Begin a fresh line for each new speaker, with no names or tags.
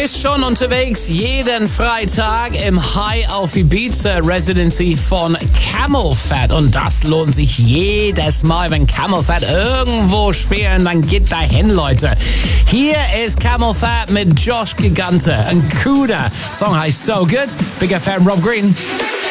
Ist schon unterwegs jeden Freitag im High auf Ibiza Residency von CamelPhat. Und das lohnt sich jedes Mal, wenn CamelPhat irgendwo spielen, dann geht dahin, Leute. Hier ist CamelPhat mit Josh Gigante. Ein cooler Song heißt So Good. Big FM, Rob Green.